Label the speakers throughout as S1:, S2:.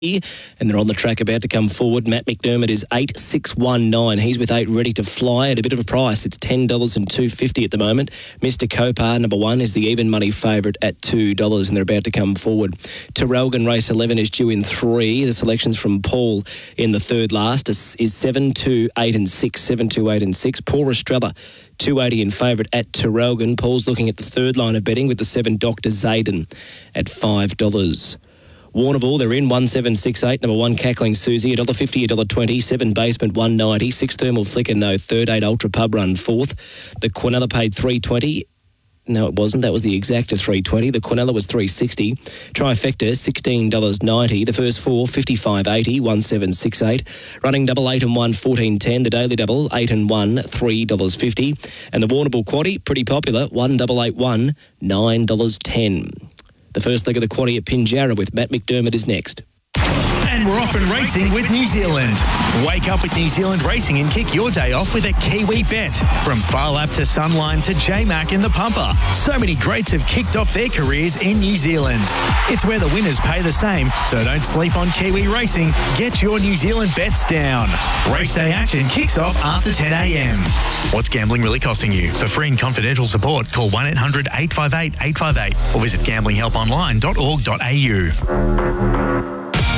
S1: And they're on the track about to come forward. Matt McDermott is 8,619. He's with 8 ready to fly at a bit of a price. It's $10.250 at the moment. Mr. Kopar, number 1, is the even money favourite at $2, and they're about to come forward. Terrelgan race 11 is due in 3. The selections from Paul in the third last is 7, 2, 8 and 6. 7, 2, 8 and 6. Poor Estrella, 280 in favourite at Terrelgan. Paul's looking at the third line of betting with the 7 Dr. Zayden at $5. Warrnambool, they're in 1768. Number 1, Cackling Susie, $1.50, $1.20. 7 Basement, $1.90. 6 Thermal Flicker, no third. 8 Ultra Pub Run, fourth. The Quinella paid $3.20. No, it wasn't. That was the exact of $3.20. The Quinella was $3.60. Trifecta, $16.90. The first 4, $55.80, 1768. Running double 8 and 1, $14.10. The daily double 8 and 1, $3.50. And the Warrnambool Quaddie, pretty popular, 1881, $9.10. The first leg of the quaddie at Pinjarra with Matt McDermott is next.
S2: And we're off and racing with New Zealand. Wake up with New Zealand Racing and kick your day off with a Kiwi bet. From Far Lap to Sunline to J-Mac in the Pumper. So many greats have kicked off their careers in New Zealand. It's where the winners pay the same, so don't sleep on Kiwi Racing. Get your New Zealand bets down. Race day action kicks off after 10 a.m. What's gambling really costing you? For free and confidential support, call 1-800-858-858 or visit gamblinghelponline.org.au.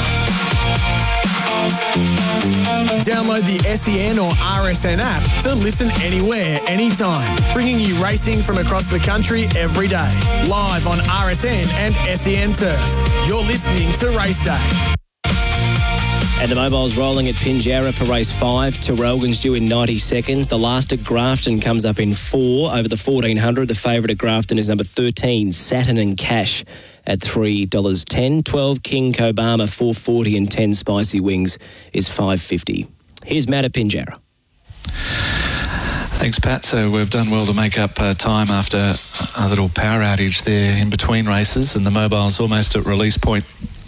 S3: Download the SEN or RSN app to listen anywhere, anytime. Bringing you racing from across the country every day. Live on RSN and SEN Turf. You're listening to Race Day.
S1: And the mobile's rolling at Pinjarra for race 5. Terrelgan's due in 90 seconds. The last at Grafton comes up in 4 over the 1400. The favourite at Grafton is number 13, Saturn and Cash at $3.10. 12, King Kobama, $4.40, and 10 Spicy Wings is $5.50. Here's Matt at Pinjarra.
S4: Thanks, Pat. So we've done well to make up time after a little power outage there in between races, and the mobile's almost at release point.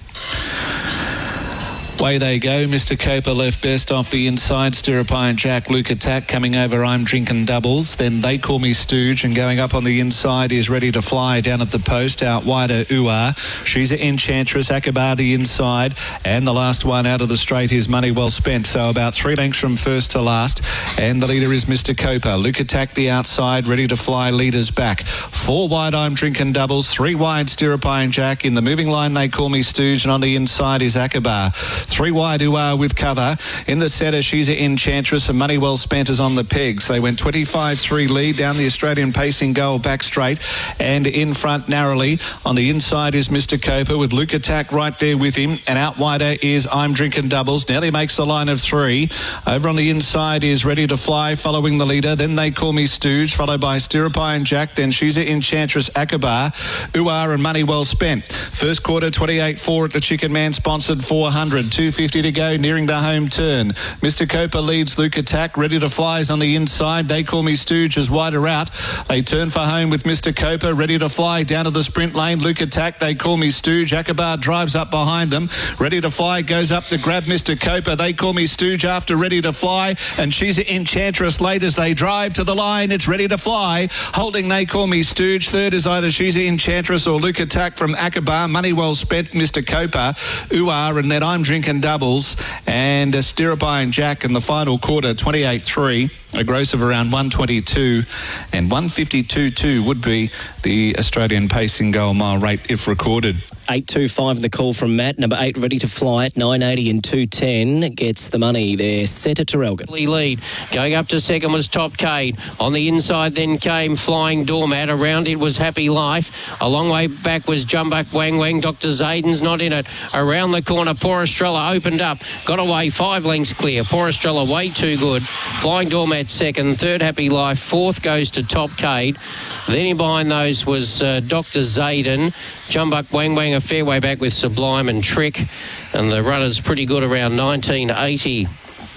S4: Away they go. Mr. Coper left best off the inside. Stirrupai and Jack. Luke Attack coming over. I'm Drinking Doubles. Then They Call Me Stooge, and going up on the inside is Ready to Fly down at the post. Out wider, Uar. She's an Enchantress. Akabar the inside. And the last one out of the straight is Money Well Spent. So about 3 lengths from first to last. And the leader is Mr. Coper. Luke Attack the outside. Ready to Fly. Leaders back. 4 wide, I'm Drinking Doubles. 3 wide, Stirrupai and Jack. In the moving line, They Call Me Stooge. And on the inside is Akabar. 3 wide, Uar with cover. In the setter, she's an Enchantress, and Money Well Spent is on the pegs. They went 25-3 lead down the Australian pacing goal back straight, and in front narrowly. On the inside is Mr. Coper with Luke Attack right there with him, and out wider is I'm Drinking Doubles. Nearly makes the line of 3. Over on the inside is Ready to Fly following the leader. Then They Call Me Stooge, followed by Stirrupai and Jack. Then she's an Enchantress, Akabar, Uar and Money Well Spent. First quarter 28-4 at the Chicken Man sponsored 400. 250 to go, nearing the home turn. Mr. Coper leads Luke Attack. Ready to Fly is on the inside. They Call Me Stooge is wider out. They turn for home with Mr. Coper. Ready to Fly down to the sprint lane. Luke Attack, They Call Me Stooge. Akabar drives up behind them. Ready to Fly goes up to grab Mr. Coper. They Call Me Stooge after Ready to Fly, and she's an Enchantress late as they drive to the line. It's Ready to Fly holding They Call Me Stooge. Third is either she's an Enchantress or Luke Attack from Akabar. Money Well Spent, Mr. Coper, Uar, and then I'm Drinking Doubles, and Stirrupai and Jack in the final quarter 28-3, a gross of around 122, and 152.2 would be the Australian pacing goal mile rate if recorded.
S1: 8.25 in the call from Matt. Number 8 Ready to Fly at 9.80 and 2.10 gets the money there. Set at Terrelgan.
S5: Lead. Going up to second was Top Cade. On the inside then came Flying Doormat. Around it was Happy Life. A long way back was Jumbuck Wang Wang. Dr. Zayden's not in it. Around the corner, Poor Estrella opened up. Got away 5 lengths clear. Poor Estrella way too good. Flying Doormat second. Third Happy Life. Fourth goes to Top Cade. Then in behind those was Dr. Zayden. Jumbuck Wang Wang a fair way back with Sublime and Trick. And the runner's pretty good around 1980.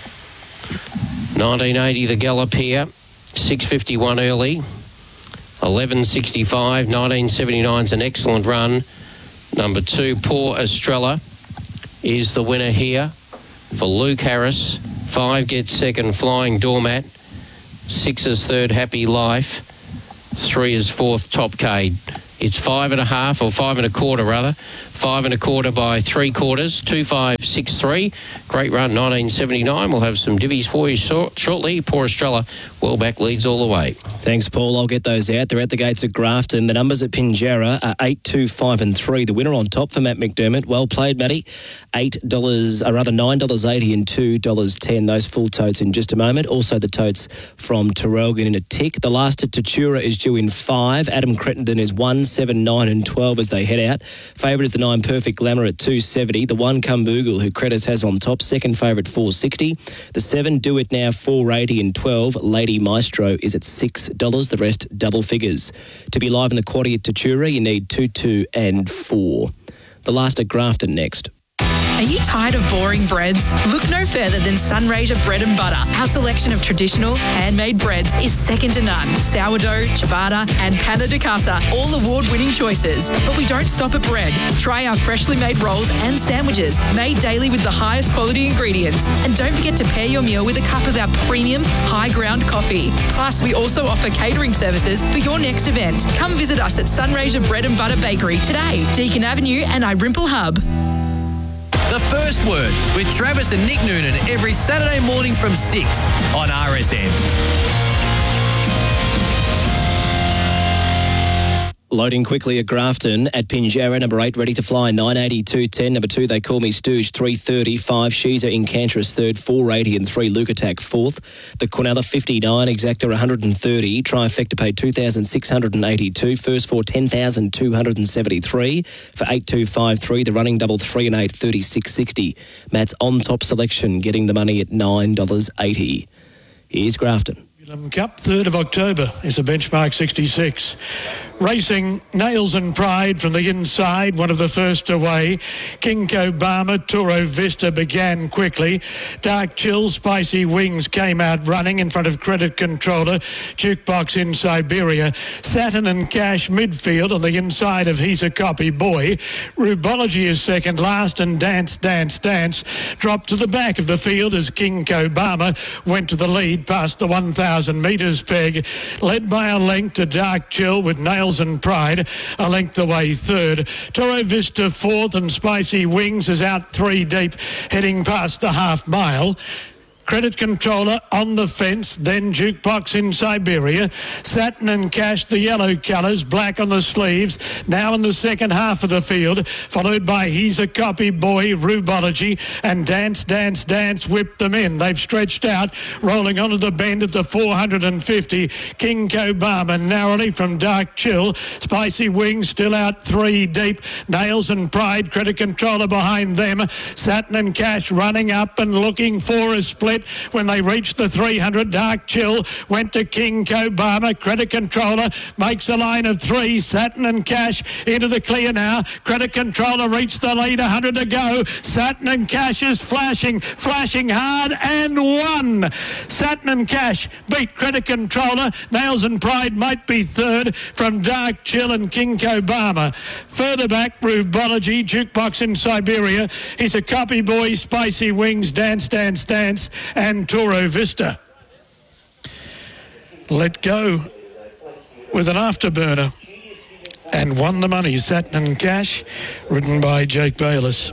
S5: 1980 the gallop here. 6.51 early. 11.65. 1979's an excellent run. Number 2, Poor Estrella, is the winner here for Luke Harris. 5 gets second, Flying Doormat. 6 is third, Happy Life. 3 is fourth, Top Cade. It's 5.5 or 5.25 rather. 5 1/4 by 3/4. 2-5-6-3. Great run 1979. We'll have some divvies for you shortly. Poor Estrella, well back, leads all the way.
S1: Thanks, Paul. I'll get those out. They're at the gates at Grafton. The numbers at Pinjarra are 8, 2, 5 and 3. The winner on top for Matt McDermott. Well played, Matty. $9.80 and $2.10. Those full totes in just a moment. Also the totes from Terrelgan in a tick. The last at Tatura is due in 5. Adam Crittenden is 1, 7, 9 and 12 as they head out. Favourite is the 9 Perfect Glamour at $2.70. The 1 Cumboogle, who Credits has on top. Second favourite $4.60. The 7 Do It Now $4.80 and 12 Lady Maestro is at $6. The rest double figures. To be live in the quarter at Tatura, you need 2, 2 and 4. The last at Grafton next.
S6: Are you tired of boring breads? Look no further than Sunraysia Bread and Butter. Our selection of traditional, handmade breads is second to none. Sourdough, ciabatta and panna di casa, all award-winning choices. But we don't stop at bread. Try our freshly made rolls and sandwiches, made daily with the highest quality ingredients. And don't forget to pair your meal with a cup of our premium, high-ground coffee. Plus, we also offer catering services for your next event. Come visit us at Sunraysia Bread and Butter Bakery today, Deakin Avenue and Irimple Hub.
S7: The First Word with Travis and Nick Noonan every Saturday morning from 6 on RSN.
S1: Loading quickly at Grafton at Pinjarra, number 8, ready to fly, 980, 210. Number 2, They Call Me Stooge, 330. 5, Sheezer Incantress, third, 480 and 3, Luke Attack, fourth. The Quinella, 59, Exacta, 130. Trifecta paid 2,682. First 4, 10,273. For 8253, the running double 3 and 8, 3660. Matt's on top selection, getting the money at $9.80. Here's Grafton.
S8: Cup, 3rd of October is a benchmark 66. Racing Nails and Pride from the inside, one of the first away. King Obama, Toro Vista began quickly. Dark Chill, Spicy Wings came out running in front of Credit Controller. Jukebox in Siberia. Saturn and Cash midfield on the inside of He's a Copy Boy. Rubology is second last and Dance, Dance, Dance dropped to the back of the field as King Obama went to the lead past the 1,000 metres peg. Led by a length to Dark Chill with Nails and Pride a length away third. Toro Vista fourth and Spicy Wings is out 3 deep heading past the half mile. Credit Controller on the fence, then Jukebox in Siberia. Saturn and Cash, the yellow colours, black on the sleeves, now in the second half of the field, followed by He's a Copy Boy, Rubology, and Dance, Dance, Dance whipped them in. They've stretched out, rolling onto the bend at the 450. King Obama narrowly from Dark Chill. Spicy Wings still out 3 deep. Nails and Pride, Credit Controller behind them. Saturn and Cash running up and looking for a split. When they reached the 300, Dark Chill went to King Obama. Credit Controller makes a line of 3. Saturn and Cash into the clear now. Credit Controller reached the lead, 100 to go. Saturn and Cash is flashing hard and won. Saturn and Cash beat Credit Controller. Nails and Pride might be third from Dark Chill and King Obama. Further back, Rubology, Jukebox in Siberia. He's a Copy Boy, Spicy Wings, Dance, Dance, Dance, and Toro Vista. Let Go with an afterburner and won the money. Saturn and Cash, written by Jake Bayliss.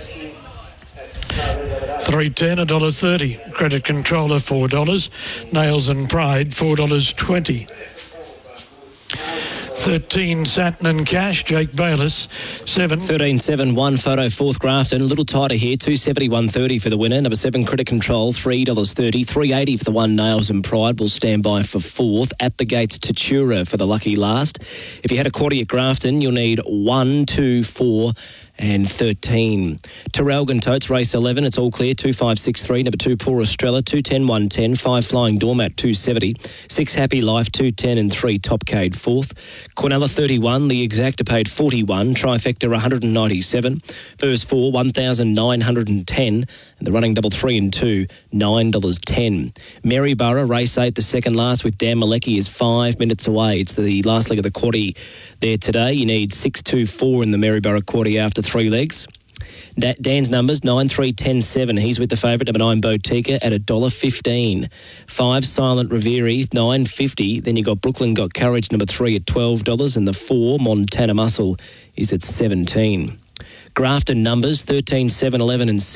S8: 3.10, $1.30. Credit Controller, $4. Nails and Pride, $4.20. 13, Saturn and Cash, Jake Bayliss, 7.
S1: 13-7, 1 photo, 4th Grafton. A little tighter here, 270-130 for the winner. Number 7, Credit Control, $3.30. 380 for the 1, Nails and Pride. Will stand by for 4th. At the gates, Tatura for the lucky last. If you had a quarter at Grafton, you'll need 1, 2, 4 and 13. Terrelgan Totes, race 11. It's all clear. 2563. Number 2, Poor Estrella. 210, 110. 5 Flying Doormat, 270. 6 Happy Life, 210 and 3 Topcade, 4th. Quinella, 31. The Exacta paid 41. Trifecta, 197. First 4, 1,910. And the running double 3 and 2, $9.10. Maryborough, race 8, the second last with Dan Malecki is 5 minutes away. It's the last leg of the quarter there today. You need 6-2-4 in the Maryborough quarter after 3 legs. Dan's numbers, 9, 3, 10, 7. He's with the favourite, number 9, Botica, at $1.15. 5, Silent Riveri, $9.50. Then you got Brooklyn Got Courage, number 3, at $12. And the 4, Montana Muscle, is at $17. Grafton numbers 13, 7, 11 and 6.